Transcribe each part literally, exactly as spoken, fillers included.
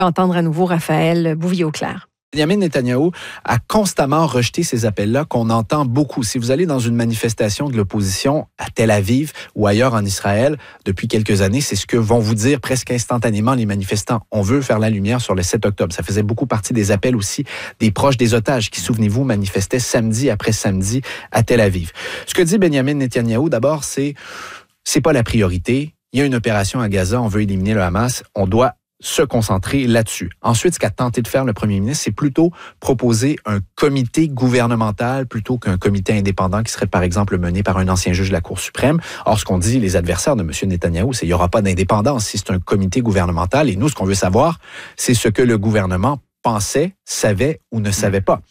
Entendre à nouveau Raphaël Bouvier-Auclair. Benjamin Netanyahou a constamment rejeté ces appels-là qu'on entend beaucoup. Si vous allez dans une manifestation de l'opposition à Tel Aviv ou ailleurs en Israël, depuis quelques années, c'est ce que vont vous dire presque instantanément les manifestants. On veut faire la lumière sur le sept octobre. Ça faisait beaucoup partie des appels aussi des proches des otages qui, souvenez-vous, manifestaient samedi après samedi à Tel Aviv. Ce que dit Benjamin Netanyahou, d'abord, c'est c'est pas la priorité. Il y a une opération à Gaza, on veut éliminer le Hamas, on doit se concentrer là-dessus. Ensuite, ce qu'a tenté de faire le premier ministre, c'est plutôt proposer un comité gouvernemental plutôt qu'un comité indépendant qui serait, par exemple, mené par un ancien juge de la Cour suprême. Or, ce qu'on dit les adversaires de M. Netanyahou, c'est qu'il n'y aura pas d'indépendance si c'est un comité gouvernemental. Et nous, ce qu'on veut savoir, c'est ce que le gouvernement pensait, savait ou ne savait pas.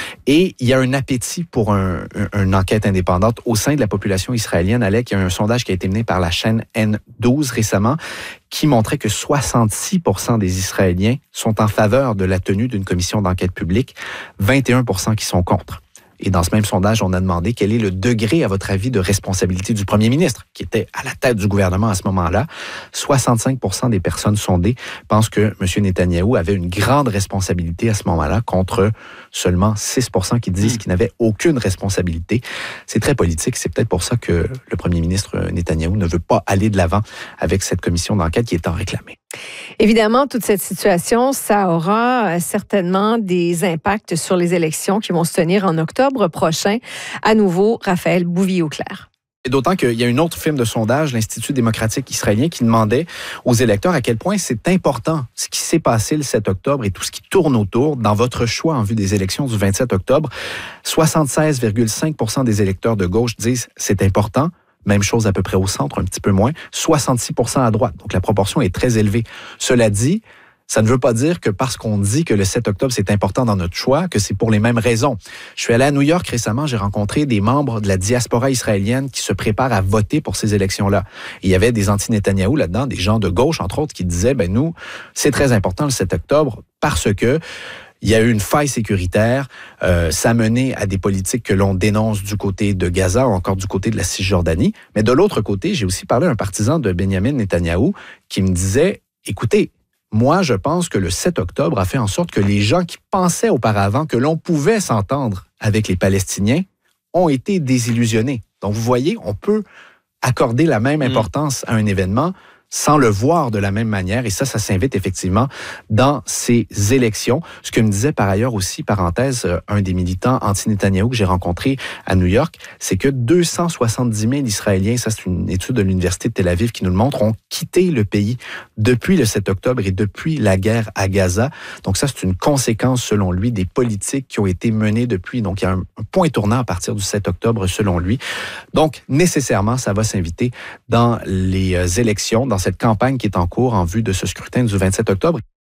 Et il y a un appétit pour un, un, une enquête indépendante au sein de la population israélienne. Alec, il y a un sondage qui a été mené par la chaîne N douze récemment qui montrait que soixante-six pour cent des Israéliens sont en faveur de la tenue d'une commission d'enquête publique, vingt et un pour cent qui sont contre. Et dans ce même sondage, on a demandé quel est le degré, à votre avis, de responsabilité du premier ministre, qui était à la tête du gouvernement à ce moment-là. soixante-cinq pour cent des personnes sondées pensent que M. Netanyahou avait une grande responsabilité à ce moment-là, contre seulement six pour cent qui disent qu'il n'avait aucune responsabilité. C'est très politique. C'est peut-être pour ça que le premier ministre Netanyahou ne veut pas aller de l'avant avec cette commission d'enquête qui est en réclamée. Évidemment, toute cette situation, ça aura certainement des impacts sur les élections qui vont se tenir en octobre prochain. À nouveau, Raphaël Bouvier-Auclair. Et d'autant qu'il y a une autre firme de sondage, l'Institut démocratique israélien, qui demandait aux électeurs à quel point c'est important ce qui s'est passé le sept octobre et tout ce qui tourne autour dans votre choix en vue des élections du vingt-sept octobre. soixante-seize virgule cinq pour cent des électeurs de gauche disent c'est important. Même chose à peu près au centre, un petit peu moins. soixante-six pour cent à droite. Donc, la proportion est très élevée. Cela dit, ça ne veut pas dire que parce qu'on dit que le sept octobre, c'est important dans notre choix, que c'est pour les mêmes raisons. Je suis allé à New York récemment, j'ai rencontré des membres de la diaspora israélienne qui se préparent à voter pour ces élections-là. Et il y avait des anti-Netanyahou là-dedans, des gens de gauche, entre autres, qui disaient, ben nous, c'est très important le sept octobre parce que il y a eu une faille sécuritaire. Euh, ça a mené à des politiques que l'on dénonce du côté de Gaza ou encore du côté de la Cisjordanie. Mais de l'autre côté, j'ai aussi parlé à un partisan de Benjamin Netanyahou qui me disait, écoutez, moi, je pense que le sept octobre a fait en sorte que les gens qui pensaient auparavant que l'on pouvait s'entendre avec les Palestiniens ont été désillusionnés. Donc, vous voyez, on peut accorder la même importance à un événement sans le voir de la même manière. Et ça, ça s'invite effectivement dans ces élections. Ce que me disait par ailleurs aussi, parenthèse, un des militants anti-Netanyahou que j'ai rencontré à New York, c'est que deux cent soixante-dix mille Israéliens, ça c'est une étude de l'Université de Tel Aviv qui nous le montre, ont quitté le pays depuis le sept octobre et depuis la guerre à Gaza. Donc ça, c'est une conséquence, selon lui, des politiques qui ont été menées depuis. Donc il y a un, un point tournant à partir du sept octobre, selon lui. Donc nécessairement, ça va s'inviter dans les élections, dans cette campagne qui est en cours en vue de ce scrutin du vingt-sept octobre.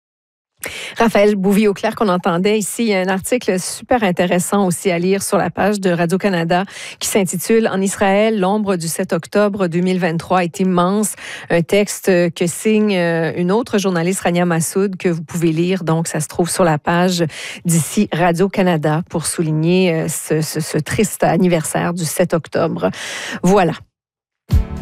Raphaël Bouvier-Auclair qu'on entendait ici. Il y a un article super intéressant aussi à lire sur la page de Radio-Canada qui s'intitule « En Israël, l'ombre du sept octobre deux mille vingt-trois est immense ». Un texte que signe une autre journaliste, Rania Massoud, que vous pouvez lire. Donc, ça se trouve sur la page d'ici Radio-Canada pour souligner ce, ce, ce triste anniversaire du sept octobre. Voilà.